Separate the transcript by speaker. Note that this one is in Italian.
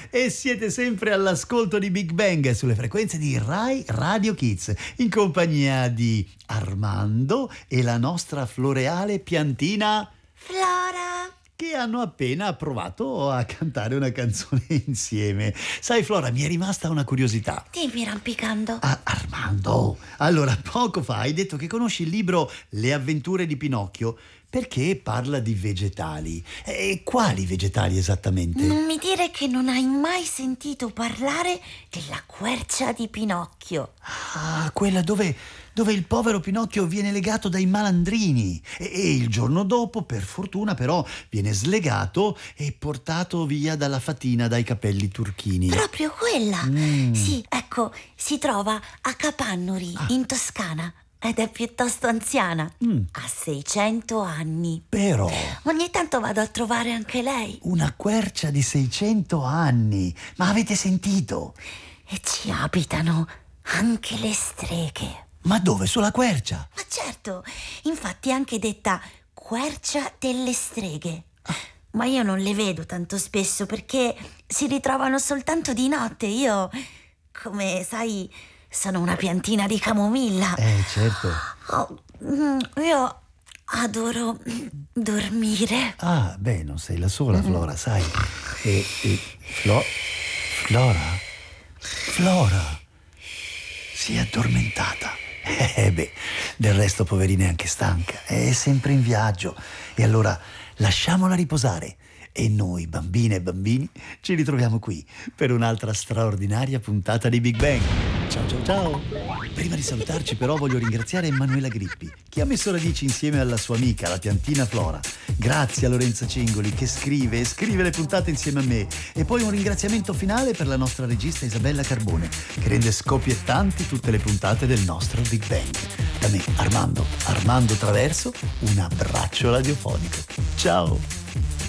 Speaker 1: E siete sempre all'ascolto di Big Bang sulle frequenze di Rai Radio Kids, in compagnia di Armando e la nostra floreale piantina
Speaker 2: Flora,
Speaker 1: che hanno appena provato a cantare una canzone insieme. Sai Flora, mi è rimasta una curiosità.
Speaker 2: dimmi rampicando.
Speaker 1: Armando, allora poco fa hai detto che conosci il libro Le avventure di Pinocchio perché parla di vegetali. E quali vegetali esattamente?
Speaker 2: Non mi dire che non hai mai sentito parlare della quercia di Pinocchio.
Speaker 1: Ah, quella dove il povero Pinocchio viene legato dai malandrini e il giorno dopo, per fortuna però, viene slegato e portato via dalla fatina dai capelli turchini.
Speaker 2: Proprio quella. Sì, ecco, si trova a Capannori, in Toscana, ed è piuttosto anziana. Ha 600 anni.
Speaker 1: Però
Speaker 2: Ogni tanto vado a trovare anche lei.
Speaker 1: una quercia di 600 anni, ma avete sentito?
Speaker 2: E ci abitano anche le streghe.
Speaker 1: Ma dove? Sulla quercia?
Speaker 2: Ma certo, infatti è anche detta quercia delle streghe. Ma io non le vedo tanto spesso perché si ritrovano soltanto di notte. Io, come sai, sono una piantina di camomilla.
Speaker 1: Certo.
Speaker 2: Io adoro dormire.
Speaker 1: Ah, beh, non sei la sola, Flora, sai. Flora si è addormentata. Beh, del resto poverina è anche stanca, è sempre in viaggio. E allora lasciamola riposare. E noi, bambine e bambini, ci ritroviamo qui per un'altra straordinaria puntata di Big Bang. Ciao ciao ciao! Prima di salutarci però voglio ringraziare Emanuela Grippi, che ha messo radici insieme alla sua amica, la piantina Flora. Grazie a Lorenza Cingoli, che scrive le puntate insieme a me. E poi un ringraziamento finale per la nostra regista Isabella Carbone, che rende scoppiettanti tutte le puntate del nostro Big Bang. Da me, Armando Traverso, un abbraccio radiofonico. Ciao!